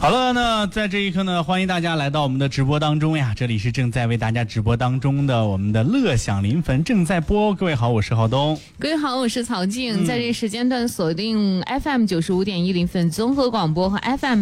好了，那在这一刻呢，欢迎大家来到我们的直播当中呀！这里是正在为大家直播当中的我们的乐享临汾正在播。各位好，我是浩东。 各位好，我是曹静。在这时间段锁定 FM95.1临汾综合广播和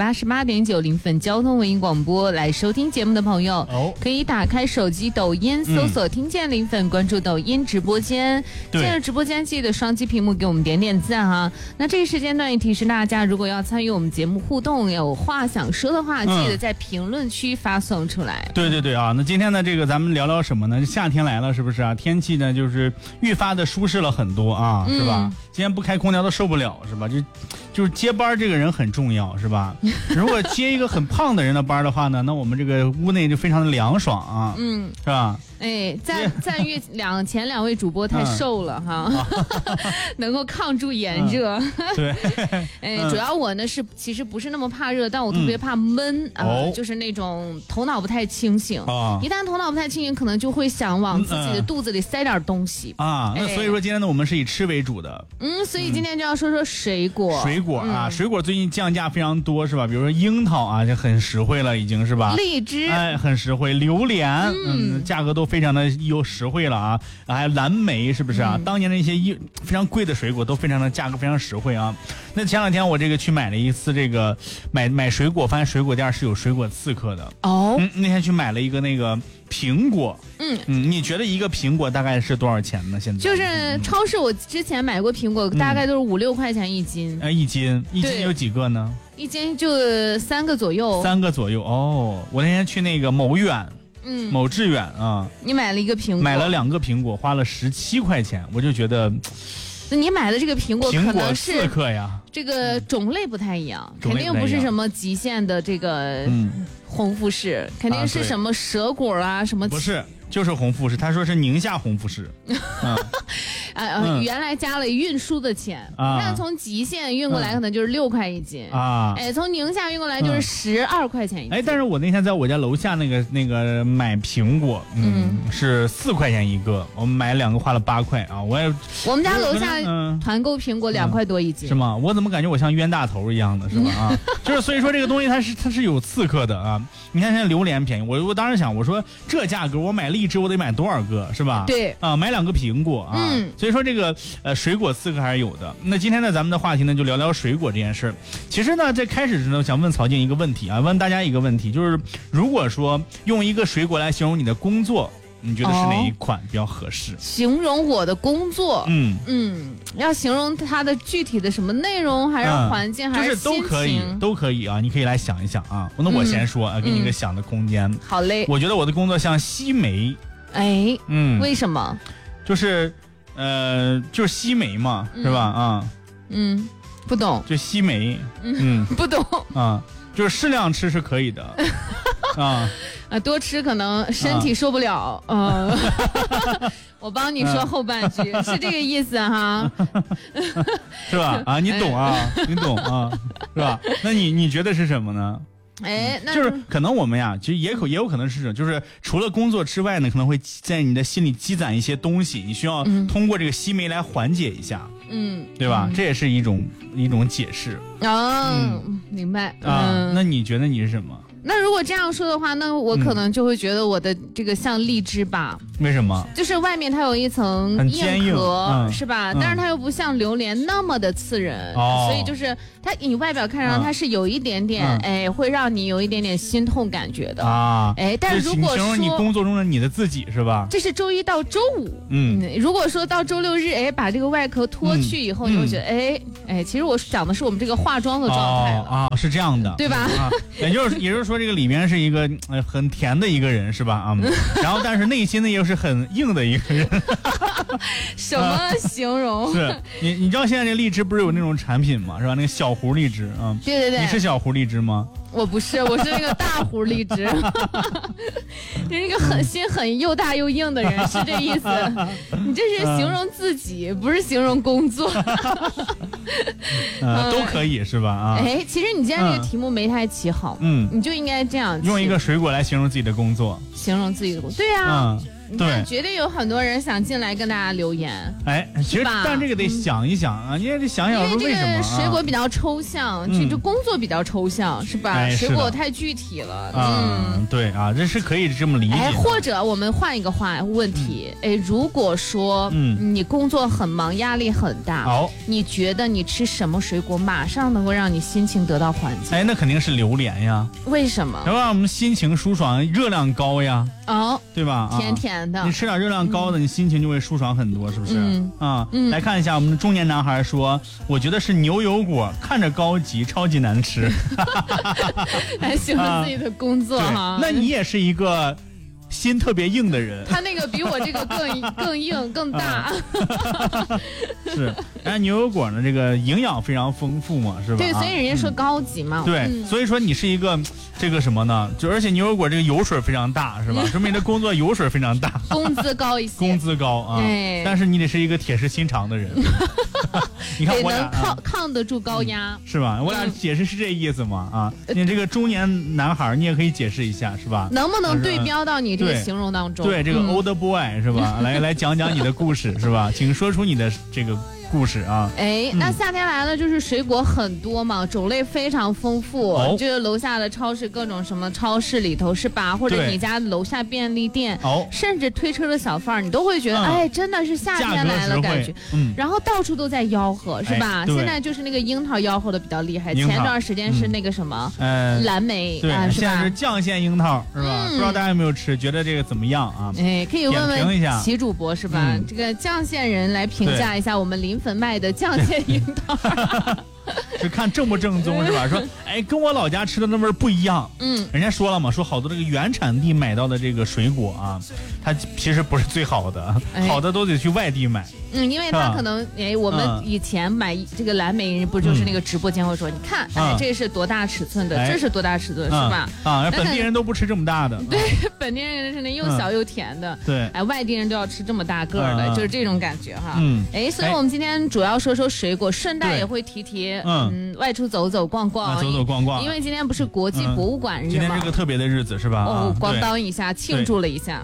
FM88.9临汾交通文艺广播来收听节目的朋友，可以打开手机抖音搜索听见临汾，关注抖音直播间。进入直播间记得双击屏幕给我们点点赞哈。那这个时间段也提示大家，如果要参与我们节目互动，有话想说的话，记得在评论区发送出来。 对啊，那今天呢，这个咱们聊聊什么呢？夏天来了，是不是啊？天气呢，就是愈发的舒适了很多啊，是吧？今天不开空调都受不了，是吧？就是接班这个人很重要，是吧？如果接一个很胖的人的班的话呢，那我们这个屋内就非常的凉爽啊，是吧？ 哎，赞誉前两位主播太瘦了哈，能够抗住炎热。 对， 哎，主要我呢其实不是那么怕热，但我特别怕闷啊，就是那种头脑不太清醒。一旦头脑不太清醒，可能就会想往自己的肚子里塞点东西啊。那所以说今天呢，我们是以吃为主的。 所以今天就要说说水果。 水果啊，水果最近降价非常多，是吧？比如说樱桃啊，就很实惠了，已经是吧？ 荔枝， 哎，很实惠。榴莲，价格都非常的实惠了啊。还有蓝莓，是不是啊？当年的一些非常贵的水果都非常的价格非常实惠啊。那前两天我这个去买了一次这个买水果，发现水果店是有水果刺客的哦。那天去买了一个那个苹果，你觉得一个苹果大概是多少钱呢？现在就是超市，我之前买过苹果，大概都是5-6块钱一斤。 一斤有几个呢？ 一斤就3个左右。 3个左右哦。我那天去那个某远。某致远啊， 你买了一个苹果， 买了2个苹果，花了17块钱，我就觉得， 那你买的这个苹果可能是刺客呀， 这个种类不太一样，肯定不是什么极限的这个红富士，肯定是什么蛇果啊什么， 不是。就是红富士，他说是宁夏红富士， 原来加了运输的钱，那从极限运过来可能就是6块一斤啊，哎，从宁夏运过来就是12块钱一斤。 哎，但是我那天在我家楼下那个买苹果，是4块钱一个，我们买2个花了8块啊。 我们家楼下团购苹果2块多一斤， 是吗？我怎么感觉我像冤大头一样的，是吧？啊，就是所以说这个东西它是有刺客的啊。你看现在榴莲便宜，我当时想，我说这价格我买荔枝我得买多少个，是吧？ 对啊，买2个苹果啊。所以说这个水果刺客还是有的。那今天呢，咱们的话题呢就聊聊水果这件事。其实呢，在开始之前，我想问曹静一个问题啊，问大家一个问题，就是如果说用一个水果来形容你的工作，你觉得是哪一款比较合适？ 形容我的工作，要形容它的具体的什么内容，还是环境，还是心情， 就是都可以啊，你可以来想一想啊。那我先说啊，给你一个想的空间。 好嘞。 我觉得我的工作像西梅。 哎，为什么？ 就是西梅嘛，是吧？啊， 不懂。 就西梅， 不懂啊，就是适量吃是可以的， 多吃可能身体受不了，我帮你说后半句，是这个意思哈， 是吧？啊，你懂啊，你懂啊，是吧？那你觉得是什么呢？ 哎，那就是可能我们呀，其实也有可能是这种，就是除了工作之外呢，可能会在你的心里积攒一些东西，你需要通过这个西梅来缓解一下，对吧？这也是一种解释明白啊。那你觉得你是什么？ 那如果这样说的话，那我可能就会觉得我的这个像荔枝吧。 为什么？ 就是外面它有一层硬壳，是吧？但是它又不像榴莲那么的刺人，所以就是它你外表看上它是有一点点，会让你有一点点心痛感觉的啊。哎，但是如果说形容你工作中的你的自己是吧？ 这是周一到周五，如果说到周六日，把这个外壳脱去以后，你会觉得，其实我讲的是我们这个化妆的状态了啊，是这样的， 对吧？ 也就是说这个里面是一个很甜的一个人是吧？啊，然后但是内心呢又是很硬的一个人。 什么形容？ 是你知道现在这荔枝不是有那种产品吗？是吧？那个小胡荔枝啊， 对， 你是小胡荔枝吗？ 我不是，我是那个大胡荔枝，你是个心很又大又硬的人，是这意思。你这是形容自己，不是形容工作。 都可以是吧？啊， 其实你今天这个题目没太起好，你就应该这样， 用一个水果来形容自己的工作， 形容自己的工作，对啊。 对， 绝对有很多人想进来跟大家留言。 哎，其实但这个得想一想啊，你也得想想说为什么。 因为这个水果比较抽象，这工作比较抽象，是吧？水果太具体了。 对啊，这是可以这么理解。 或者我们换一个问题，如果说你工作很忙，压力很大，你觉得你吃什么水果马上能够让你心情得到缓解？ 那肯定是榴莲呀。 为什么？ 能让我们心情舒爽，热量高呀。对吧？ 甜甜的， 你吃点热量高的，你心情就会舒爽很多，是不是？来看一下我们的中年男孩说，我觉得是牛油果，看着高级，超级难吃。 还喜欢自己的工作哈？ 那你也是一个心特别硬的人。 他那个比我这个更硬更大。 是，牛油果呢，这个营养非常丰富嘛，是吧？ 对，所以人家说高级嘛。 对，所以说你是一个这个什么呢？就而且牛油果这个油水非常大，是吧？说明你的工作油水非常大， 工资高一些。 工资高啊，但是你得是一个铁石心肠的人。你看我俩抗得住高压， 是吧？我俩解释是这意思吗？你这个中年男孩，你也可以解释一下，是吧？ 能不能对标到你这个形容当中？ 对，这个 old boy 是吧？来讲讲你的故事，是吧？请说出你的这个故事啊。 那夏天来了，就是水果很多嘛，种类非常丰富。就是楼下的超市，各种什么超市里头是吧？或者你家楼下便利店，甚至推车的小贩儿，你都会觉得，真的是夏天来了感觉。然后到处都在吆喝，是吧？现在就是那个樱桃吆喝的比较厉害，前段时间是那个什么蓝莓， 对， 是吧？ 现在是酱馅樱桃，是吧？不知道大家有没有吃，觉得这个怎么样啊？ 可以问问齐主播，是吧？ 嗯这个酱馅人来评价一下我们临汾卖的酱馅樱桃。 是看正不正宗是吧？说跟我老家吃的那味儿不一样。人家说了嘛，说好多这个原产地买到的这个水果啊，它其实不是最好的，好的都得去外地买。 因为他可能我们以前买这个蓝莓，不就是那个直播间会说，你看，这是多大尺寸的，这是多大尺寸，是吧？ 本地人都不吃这么大的。 对，本地人是那又小又甜的。 对， 外地人都要吃这么大个的，就是这种感觉哈。所以我们今天主要说说水果，顺带也会提外出走走逛逛， 走走逛逛。 因为今天不是国际博物馆日吗？ 今天是个特别的日子，是吧？ 咣当一下庆祝了一下。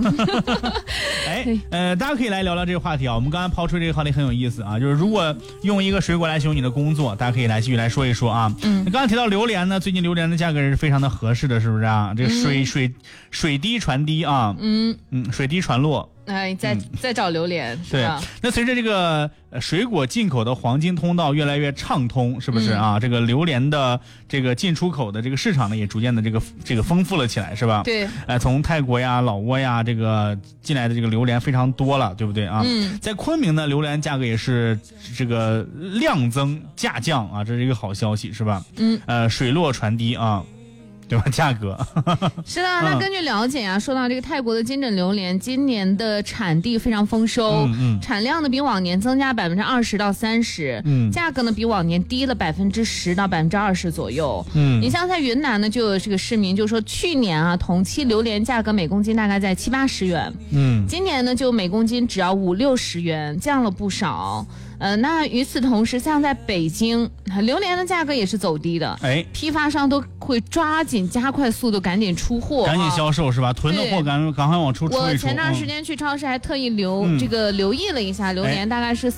大家可以来聊聊这个话题啊。我们刚才抛出这个话题很有意思啊，就是如果用一个水果来形容你的工作，大家可以来继续来说一说啊。刚才提到榴莲呢，最近榴莲的价格是非常的合适的，是不是啊？这个水滴船低啊，水滴船落。 再找榴莲，是吧？ 对，那随着这个水果进口的黄金通道越来越畅通，是不是啊？这个榴莲的这个进出口的这个市场呢，也逐渐的这个丰富了起来，是吧？ 对， 从泰国呀、老挝呀这个进来的这个榴莲非常多了，对不对啊？在昆明呢，榴莲价格也是这个量增价降啊，这是一个好消息，是吧？水落船低啊。对吧？价格是的。那根据了解啊，说到这个泰国的金枕榴莲，今年的产地非常丰收，产量呢比往年增加20%到30%，价格呢比往年低了10%到20%左右。你像在云南呢，就有这个市民就说，去年啊同期榴莲价格每公斤大概在70-80元，今年呢就每公斤只要50-60元，降了不少。那与此同时，像在北京，榴莲的价格也是走低的，批发商都会抓紧加快速度，赶紧出货， 赶紧销售，是吧？囤的货赶快往出出一出。 我前段时间去超市还特意留意了一下，榴莲大概是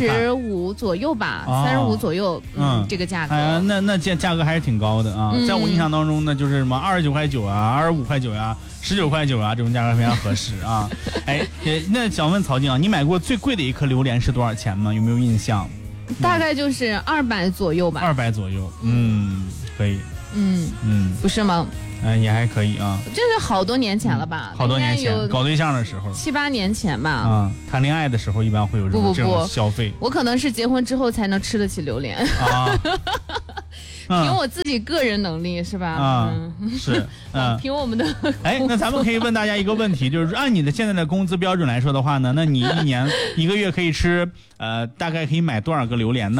35左右吧，35左右，这个价格。 那价格还是挺高的啊，在我印象当中呢，就是什么29.9啊，25.9呀，19.9啊，这种价格非常合适啊。那想问曹静啊，你买过最贵的一颗榴莲是多少钱吗？有没有印象？ 大概就是200左右吧。 200左右，可以。 不是吗？ 也还可以啊。 这是好多年前了吧？ 好多年前搞对象的时候 ，7-8年前吧。 谈恋爱的时候一般会有这种消费。 我可能是结婚之后才能吃得起榴莲啊。凭我自己个人能力是吧？ 是， 凭我们的。 那咱们可以问大家一个问题，就是按你的现在的工资标准来说的话呢，那你一个月可以吃大概可以买多少个榴莲呢？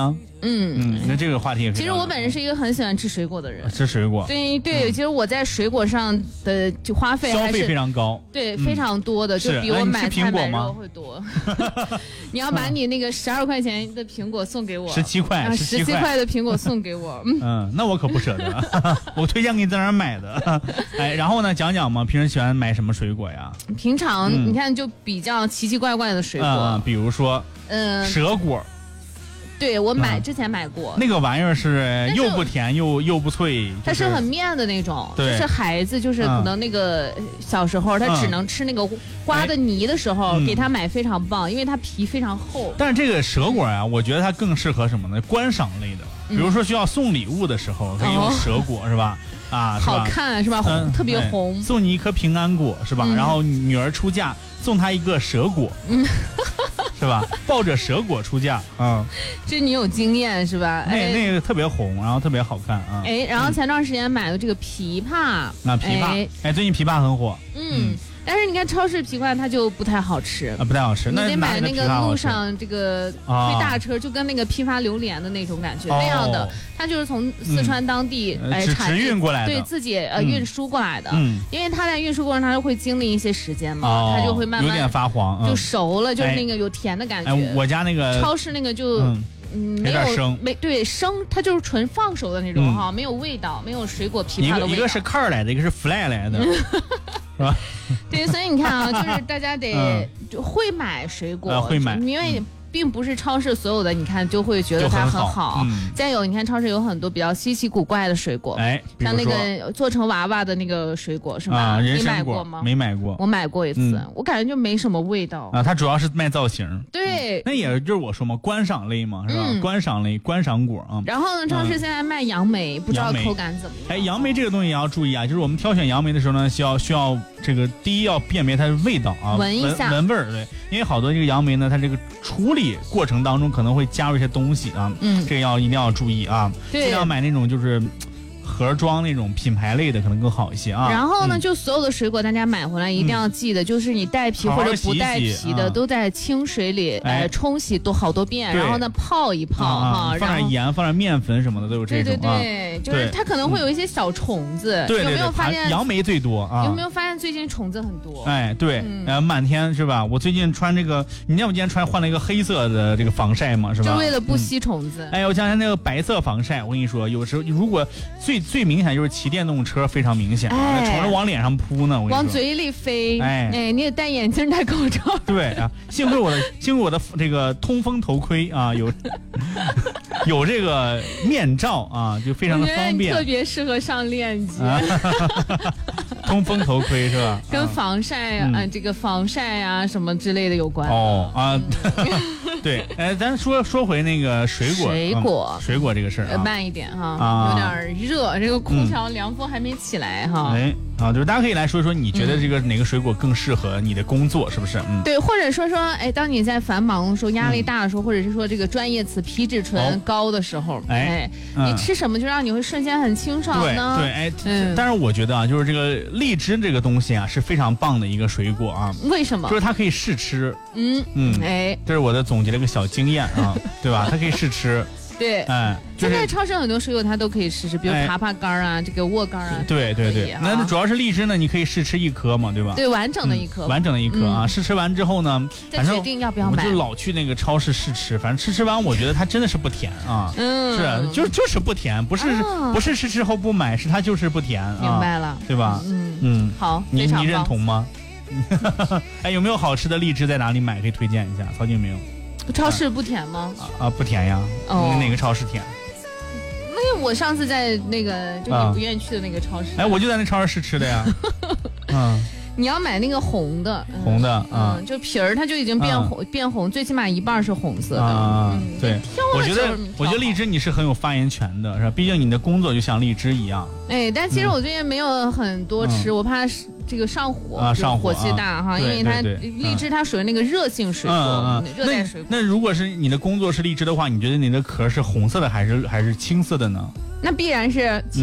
那这个话题也其实我本人是一个很喜欢吃水果的人， 吃水果， 对，其实我在水果上的就花费消费非常高， 对，非常多的，就比我买菜买肉会多。你要把你那个12块钱的苹果送给我 ，17块 ，17块的苹果送给我， 那我可不舍得，我推荐给你在哪儿买的。哎，然后呢，讲讲嘛，平时喜欢买什么水果呀？ 平常你看就比较奇奇怪怪的水果， 比如说蛇果。 对，我之前买过那个玩意儿，是又不甜又不脆， 它是很面的那种， 对， 就是孩子就是可能那个小时候他只能吃那个瓜的泥的时候，给他买非常棒，因为它皮非常厚。 但是这个蛇果啊，我觉得它更适合什么呢？观赏类的，比如说需要送礼物的时候，可以用蛇果，是吧？啊， 好看是吧？特别红， 送你一颗平安果是吧？然后女儿出嫁送她一个蛇果，是吧？抱着蛇果出嫁， 这你有经验是吧？ 那个特别红，然后特别好看啊。 然后前段时间买的这个枇杷， 枇杷，最近枇杷很火， 但是你看超市枇杷它就不太好吃不太好吃。 你得买那个路上这个推大车，就跟那个批发榴莲的那种感觉那样的，它就是从四川当地直运过来的， 对自己运输过来的。因为它在运输过程当中会经历一些时间嘛，它就会慢慢有点发黄， 就熟了，就是那个有甜的感觉。 我家那个超市那个就没有生，生，它就是纯放熟的那种没有味道，没有水果枇杷的味道。 一个是 car 来的，一个是 fly 来的。是吧？ 对，所以你看啊，就是大家得会买水果， 会买， 因为并不是超市所有的，你看就会觉得它很好。再有，你看超市有很多比较稀奇古怪的水果，像那个做成娃娃的那个水果是吧？你买过吗？ 没买过， 我买过一次，我感觉就没什么味道啊。它主要是卖造型， 对， 那也就是我说嘛，观赏类嘛，是吧？观赏类，观赏果啊。 然后呢，超市现在卖杨梅，不知道口感怎么样？ 杨梅这个东西也要注意啊，就是我们挑选杨梅的时候呢，需要这个第一要辨别它的味道啊， 闻一下， 闻味儿，对，因为好多这个杨梅呢，它这个处理过程当中可能会加入一些东西啊，这个一定要注意啊，尽量买那种就是盒装那种品牌类的可能更好一些啊。 然后呢，就所有的水果大家买回来一定要记得，就是你带皮或者不带皮的，都在清水里冲洗好多遍，然后呢泡一泡哈， 放点盐，放点面粉什么的都有这种。 对，就是它可能会有一些小虫子，有没有发现？ 杨梅最多啊。 有没有发现最近虫子很多？ 对，满天是吧？我最近穿这个，你知道我今天换了一个黑色的这个防晒嘛，是吧？ 就为了不吸虫子。 我想想那个白色防晒，我跟你说，有时候如果最明显就是骑电动车非常明显，虫子往脸上扑呢， 往嘴里飞，你得戴眼镜戴口罩。 对啊，幸亏我的这个通风头盔啊，有这个面罩啊，就非常的方便， 特别适合上链接。 通风头盔是吧？ 跟防晒这个防晒啊什么之类的有关。 对，咱说回那个水果这个事儿慢一点哈，有点热，这个空调凉风还没起来哈。 就是大家可以来说一说，你觉得这个哪个水果更适合你的工作，是不是？ 对，或者说，当你在繁忙的时候、压力大的时候，或者是说这个专业词皮质醇高的时候，你吃什么就让你会瞬间很清爽呢？ 对，但是我觉得啊，就是这个荔枝这个东西啊，是非常棒的一个水果啊。 为什么？ 就是它可以试吃。这是我的总结了一个小经验啊，对吧？它可以试吃。 对，现在超市很多水果它都可以试试，比如枇杷干啊，这个沃干啊。 对，那主要是荔枝呢，你可以试吃一颗嘛，对吧？ 对，完整的一颗啊。试吃完之后呢， 再决定要不要买。 我就老去那个超市试吃，反正吃完我觉得它真的是不甜啊。就是不甜，不是试吃后不买，是它就是不甜啊。 明白了， 对吧？ 好， 你认同吗？有没有好吃的荔枝在哪里买？可以推荐一下。曹静没有。 超市不甜吗？ 不甜呀。哪个超市甜？ 那我上次在那个就你不愿意去的那个超市。 我就在那超市试吃的呀。 你要买那个红的，就皮儿它就已经变红，最起码一半是红色的。 对，我觉得荔枝你是很有发言权的，是吧？毕竟你的工作就像荔枝一样。 但其实我最近没有很多吃，我怕这个上火，火气大哈，因为它荔枝它属于那个热性水果，热带水果。 那如果是你的工作是荔枝的话，你觉得你的壳是红色的还是青色的呢？ 那必然是